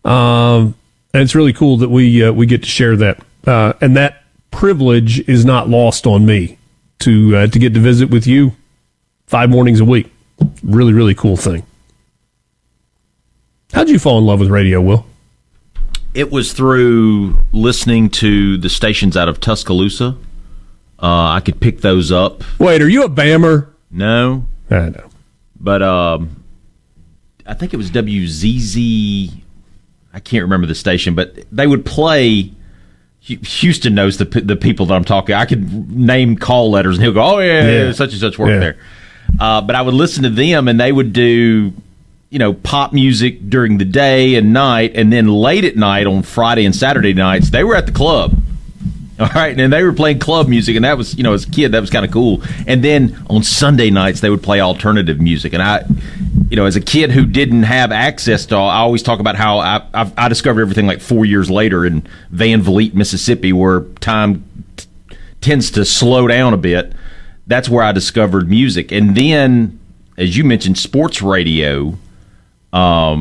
And it's really cool that we get to share that. And that privilege is not lost on me to get to visit with you 5 mornings a week. Really, really cool thing. How'd you fall in love with radio, Will? It was through listening to the stations out of Tuscaloosa. I could pick those up. Wait, are you a Bammer? No. I know. But I think it was WZZ. I can't remember the station, but they would play. Houston knows the people that I'm talking. I could name call letters, and he'll go, "Oh yeah. Such and such work there." But I would listen to them, and they would do, pop music during the day and night, and then late at night on Friday and Saturday nights, they were at the club. All right, and they were playing club music, and that was, as a kid, that was kind of cool. And then on Sunday nights, they would play alternative music. And I, as a kid who didn't have access to all, I always talk about how I discovered everything like 4 years later in Van Vliet, Mississippi, where time tends to slow down a bit. That's where I discovered music. And then, as you mentioned, sports radio. I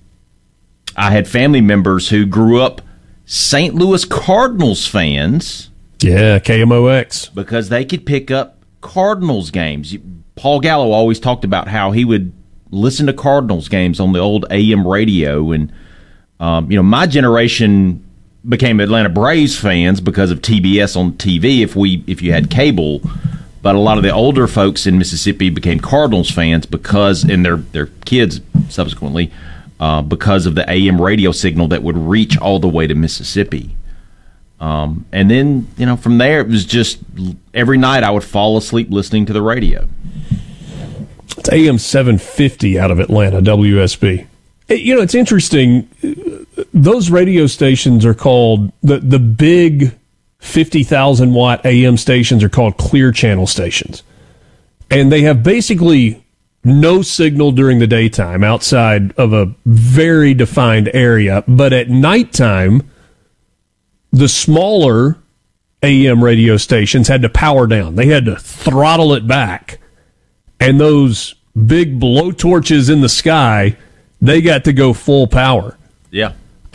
had family members who grew up St. Louis Cardinals fans. Yeah, KMOX. Because they could pick up Cardinals games. Paul Gallo always talked about how he would listen to Cardinals games on the old AM radio. And, my generation became Atlanta Braves fans because of TBS on TV if you had cable. But a lot of the older folks in Mississippi became Cardinals fans and their kids subsequently, because of the AM radio signal that would reach all the way to Mississippi. And then, from there, it was just every night I would fall asleep listening to the radio. It's AM 750 out of Atlanta, WSB. It's interesting. Those radio stations are called, the big 50,000 watt AM stations are called clear channel stations. And they have basically no signal during the daytime outside of a very defined area. But at nighttime, the smaller AM radio stations had to power down. They had to throttle it back. And those big blowtorches in the sky, they got to go full power. Yeah.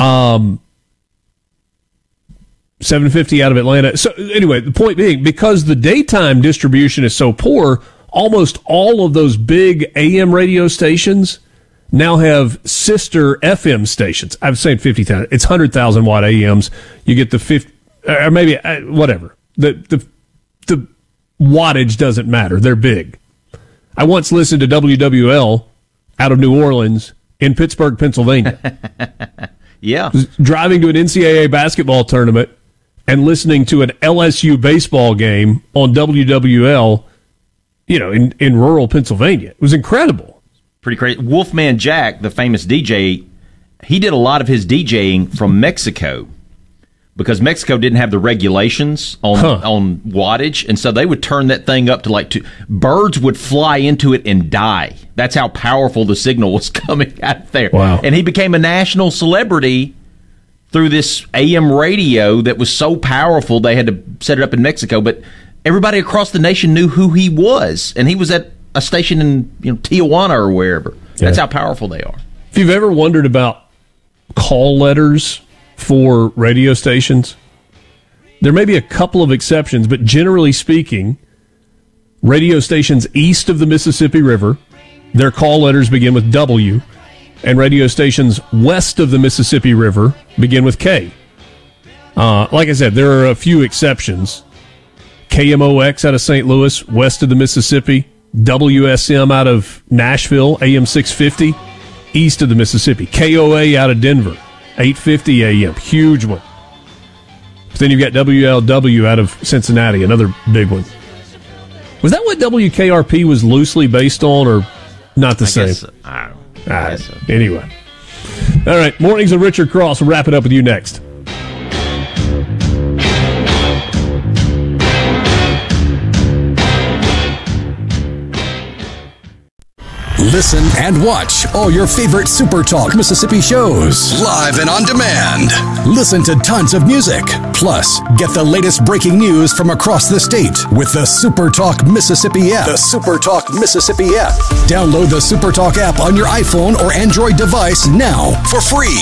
750 out of Atlanta. So anyway, the point being, because the daytime distribution is so poor, almost all of those big AM radio stations now have sister FM stations. I'm saying 50,000. It's 100,000 watt AMs. You get the 50, or maybe whatever. The wattage doesn't matter. They're big. I once listened to WWL out of New Orleans in Pittsburgh, Pennsylvania. Yeah. Driving to an NCAA basketball tournament and listening to an LSU baseball game on WWL, in rural Pennsylvania. It was incredible. Pretty crazy. Wolfman Jack, the famous DJ, he did a lot of his DJing from Mexico because Mexico didn't have the regulations on wattage, and so they would turn that thing up to birds would fly into it and die. That's how powerful the signal was coming out there. Wow. And he became a national celebrity through this AM radio that was so powerful they had to set it up in Mexico, but everybody across the nation knew who he was, and he was at a station in Tijuana or wherever. Yeah. That's how powerful they are. If you've ever wondered about call letters for radio stations, there may be a couple of exceptions, but generally speaking, radio stations east of the Mississippi River, their call letters begin with W, and radio stations west of the Mississippi River begin with K. Like I said, there are a few exceptions. KMOX out of St. Louis, west of the Mississippi. WSM out of Nashville, AM 650, east of the Mississippi. KOA out of Denver, 850 AM, huge one. But then you've got WLW out of Cincinnati, another big one. Was that what WKRP was loosely based on, or not the same? I guess so. Anyway. All right, Mornings with Richard Cross. We'll wrap it up with you next. Listen and watch all your favorite Super Talk Mississippi shows live and on demand. Listen to tons of music. Plus, get the latest breaking news from across the state with the Super Talk Mississippi app. The Super Talk Mississippi app. Download the Super Talk app on your iPhone or Android device now for free.